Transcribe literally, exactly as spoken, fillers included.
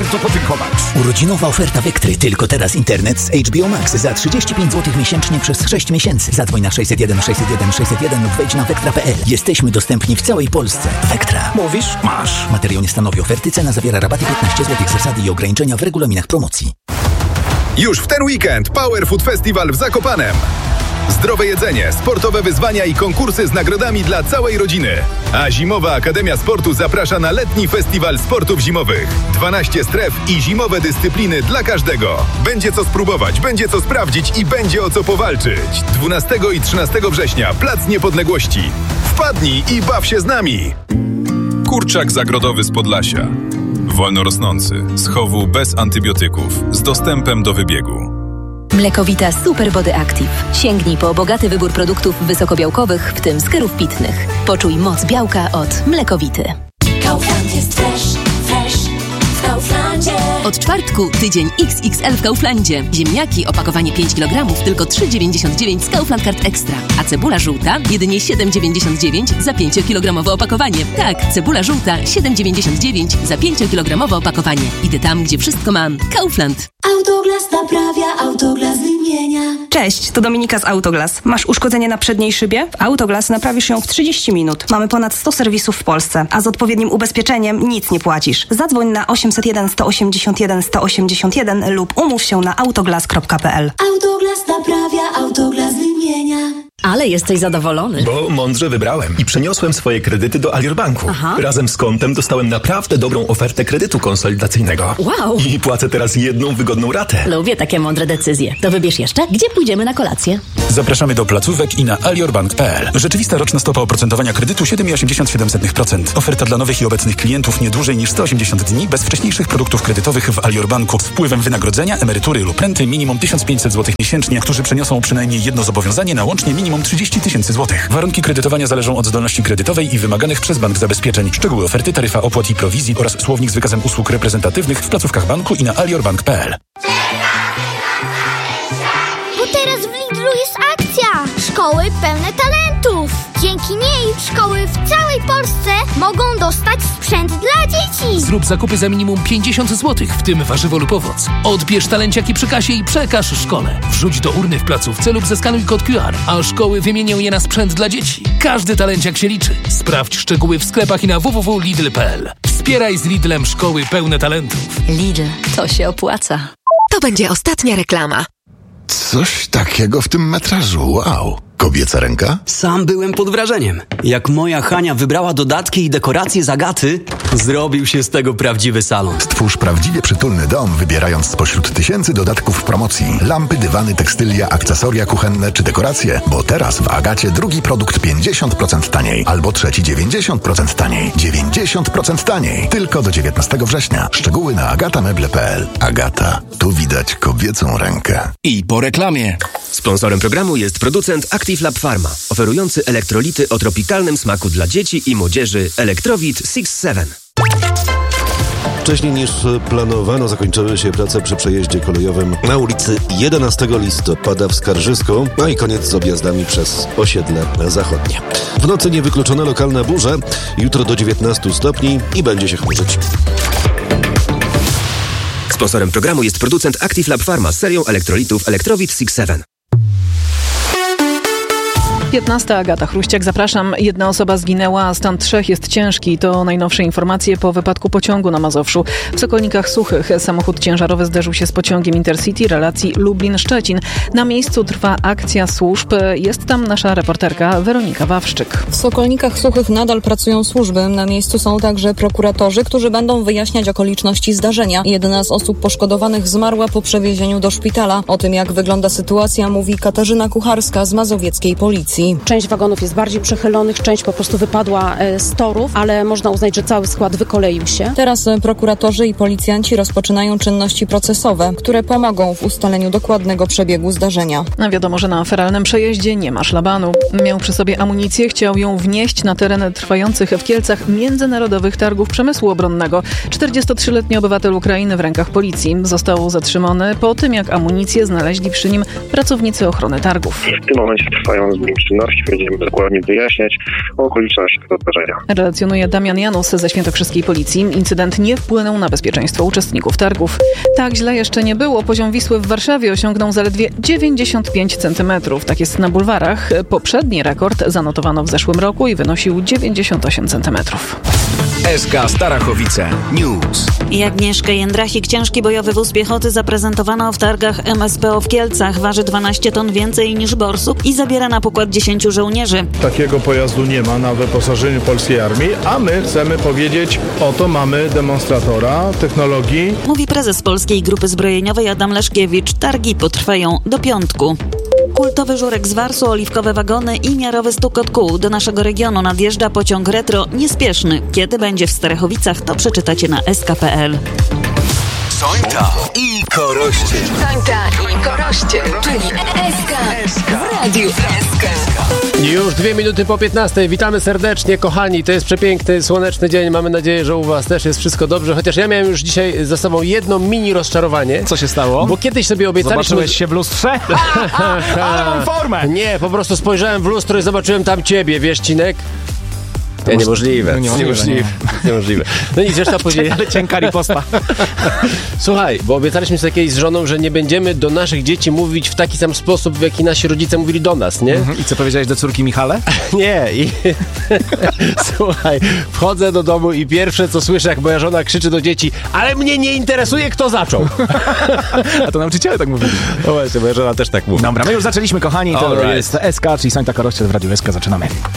bardzo podziękować. Urodzinowa oferta Vectry. Tylko teraz internet z H B O Max za trzydzieści pięć złotych miesięcznie przez sześć miesięcy. Zadzwoń na sześćset jeden sześćset jeden sześćset jeden lub wejdź na vectra kropka p l. Jesteśmy dostępni w całej Polsce. Vectra. Mówisz? Masz. Materiał nie stanowi oferty. Cena zawiera rabaty piętnaście złotych. Zasady i ograniczenia w regulaminach promocji. Już w ten weekend Power Food Festival w Zakopanem. Zdrowe jedzenie, sportowe wyzwania i konkursy z nagrodami dla całej rodziny. A Zimowa Akademia Sportu zaprasza na letni festiwal sportów zimowych. dwanaście stref i zimowe dyscypliny dla każdego. Będzie co spróbować, będzie co sprawdzić i będzie o co powalczyć. dwunastego i trzynastego września Plac Niepodległości. Wpadnij i baw się z nami. Kurczak zagrodowy z Podlasia. Wolnorosnący, z chowu bez antybiotyków, z dostępem do wybiegu. Mlekowita Super Body Active. Sięgnij po bogaty wybór produktów wysokobiałkowych, w tym skerów pitnych. Poczuj moc białka od Mlekowity. Kaufland jest fresh, fresh w Kauflandzie. Od czwartku tydzień X X L w Kauflandzie. Ziemniaki, opakowanie pięć kilogramów, tylko trzy dziewięćdziesiąt dziewięć z Kaufland Card Extra. A cebula żółta jedynie siedem dziewięćdziesiąt dziewięć za pięciokilogramowe opakowanie. Tak, cebula żółta siedem dziewięćdziesiąt dziewięć za pięciokilogramowe opakowanie. Idę tam, gdzie wszystko mam. Kaufland. Autoglas naprawia, Autoglas wymienia. Cześć, to Dominika z Autoglas. Masz uszkodzenie na przedniej szybie? W Autoglas naprawisz ją w trzydzieści minut. Mamy ponad sto serwisów w Polsce, a z odpowiednim ubezpieczeniem nic nie płacisz. Zadzwoń na osiemset jeden sto osiemdziesiąt jeden sto osiemdziesiąt jeden lub umów się na autoglas kropka p l. Autoglas naprawia, Autoglas wymienia. Ale jesteś zadowolony. Bo mądrze wybrałem i przeniosłem swoje kredyty do Alior Banku. Aha. Razem z kontem dostałem naprawdę dobrą ofertę kredytu konsolidacyjnego. Wow. I płacę teraz jedną wygodną ratę. Lubię takie mądre decyzje. To wybierz jeszcze, gdzie pójdziemy na kolację. Zapraszamy do placówek i na aliorbank kropka p l. Rzeczywista roczna stopa oprocentowania kredytu siedem przecinek osiemdziesiąt siedem procent. Oferta dla nowych i obecnych klientów nie dłużej niż sto osiemdziesiąt dni bez wcześniejszych produktów kredytowych w Alior Banku z wpływem wynagrodzenia, emerytury lub renty minimum tysiąc pięćset złotych miesięcznie, którzy przeniosą przynajmniej jedno zobowiązanie na łącznie minimum trzydzieści tysięcy złotych. Warunki kredytowania zależą od zdolności kredytowej i wymaganych przez bank zabezpieczeń. Szczegóły oferty, taryfa opłat i prowizji oraz słownik z wykazem usług reprezentatywnych w placówkach banku i na aliorbank kropka p l. Bo teraz w Lidlu jest akcja! Szkoły pełne talentów! Dzięki niej szkoły w całej Polsce mogą dostać sprzęt dla dzieci! Zrób zakupy za minimum pięćdziesiąt złotych, w tym warzywo lub owoc. Odbierz talenciaki przy kasie i przekaż szkole. Wrzuć do urny w placówce lub zeskanuj kod Q R, a szkoły wymienią je na sprzęt dla dzieci. Każdy talenciak się liczy. Sprawdź szczegóły w sklepach i na w w w kropka lidl kropka p l. Wspieraj z Lidlem szkoły pełne talentów. Lidl, to się opłaca. To będzie ostatnia reklama. Coś takiego w tym metrażu, wow. Kobieca ręka? Sam byłem pod wrażeniem. Jak moja Hania wybrała dodatki i dekoracje z Agaty, zrobił się z tego prawdziwy salon. Stwórz prawdziwie przytulny dom, wybierając spośród tysięcy dodatków w promocji. Lampy, dywany, tekstylia, akcesoria kuchenne czy dekoracje, bo teraz w Agacie drugi produkt pięćdziesiąt procent taniej, albo trzeci dziewięćdziesiąt procent taniej. dziewięćdziesiąt procent taniej. Tylko do dziewiętnastego września. Szczegóły na agatameble kropka p l. Agata. Tu widać kobiecą rękę. I po reklamie. Sponsorem programu jest producent Active Lab Pharma, oferujący elektrolity o tropikalnym smaku dla dzieci i młodzieży Electrowit six seven. Wcześniej niż planowano zakończyły się prace przy przejeździe kolejowym na ulicy jedenastego listopada w Skarżysku, no i koniec z objazdami przez osiedle zachodnie. W nocy niewykluczone lokalne burze, jutro do dziewiętnastu stopni i będzie się chmurzyć. Sponsorem programu jest producent Active Lab Pharma z serią elektrolitów Electrowit six seven. piętnasta Agata Chruściak, zapraszam. Jedna osoba zginęła, a stan trzech jest ciężki. To najnowsze informacje po wypadku pociągu na Mazowszu. W Sokolnikach Suchych samochód ciężarowy zderzył się z pociągiem Intercity relacji Lublin-Szczecin. Na miejscu trwa akcja służb. Jest tam nasza reporterka Weronika Wawrzyk. W Sokolnikach Suchych nadal pracują służby. Na miejscu są także prokuratorzy, którzy będą wyjaśniać okoliczności zdarzenia. Jedna z osób poszkodowanych zmarła po przewiezieniu do szpitala. O tym, jak wygląda sytuacja, mówi Katarzyna Kucharska z mazowieckiej policji. Część wagonów jest bardziej przechylonych, część po prostu wypadła z torów, ale można uznać, że cały skład wykoleił się. Teraz prokuratorzy i policjanci rozpoczynają czynności procesowe, które pomogą w ustaleniu dokładnego przebiegu zdarzenia. A wiadomo, że na feralnym przejeździe nie ma szlabanu. Miał przy sobie amunicję, chciał ją wnieść na teren trwających w Kielcach Międzynarodowych Targów Przemysłu Obronnego. czterdziestotrzyletni obywatel Ukrainy w rękach policji został zatrzymany po tym, jak amunicję znaleźli przy nim pracownicy ochrony targów. W tym momencie trwają z nim czynności, będziemy dokładnie wyjaśniać okoliczności tego zdarzenia. Relacjonuje Damian Janus ze świętokrzyskiej Policji. Incydent nie wpłynął na bezpieczeństwo uczestników targów. Tak źle jeszcze nie było. Poziom Wisły w Warszawie osiągnął zaledwie dziewięćdziesiąt pięć centymetrów. Tak jest na bulwarach. Poprzedni rekord zanotowano w zeszłym roku i wynosił dziewięćdziesiąt osiem centymetrów. S K Starachowice News. I Agnieszka Jędrasik, ciężki bojowy wóz piechoty zaprezentowano w targach M S P O w Kielcach. Waży dwanaście ton więcej niż borsuk i zabiera na pokład dziesięciu żołnierzy. Takiego pojazdu nie ma na wyposażeniu polskiej armii, a my chcemy powiedzieć, oto mamy demonstratora technologii. Mówi prezes Polskiej Grupy Zbrojeniowej Adam Leszkiewicz. Targi potrwają do piątku. Kultowy żurek z Warsu, oliwkowe wagony i miarowy stukot kół. Do naszego regionu nadjeżdża pociąg retro niespieszny. Kiedy będzie w Starachowicach, to przeczytacie na s k kropka p l. Sońta i Korościel. Sońta i Korościel, czyli S K w Radiu S K. Już dwie minuty po piętnastej. Witamy serdecznie, kochani. To jest przepiękny, słoneczny dzień. Mamy nadzieję, że u was też jest wszystko dobrze. Chociaż ja miałem już dzisiaj za sobą jedno mini rozczarowanie. Co się stało? Bo kiedyś sobie obiecaliśmy... Zobaczyłeś się w lustrze? Ale mam formę! Nie, po prostu spojrzałem w lustro i zobaczyłem tam ciebie, wiesz, Cinek? Nie, niemożliwe. No niemożliwe, niemożliwe. Nie. niemożliwe. No nic, zresztą później... Ale cienka riposta. Słuchaj, bo obiecaliśmy sobie kiedyś z żoną, że nie będziemy do naszych dzieci mówić w taki sam sposób, w jaki nasi rodzice mówili do nas, nie? Mhm. I co powiedziałeś do córki Michale? Nie. I... Słuchaj, wchodzę do domu i pierwsze, co słyszę, jak moja żona krzyczy do dzieci, ale mnie nie interesuje, kto zaczął. A to nauczyciele tak mówili. No właśnie, moja żona też tak mówi. Dobra, my już zaczęliśmy, kochani. To All right. jest S K, czyli Sońta Korościel w Radiu S K. Zaczynamy.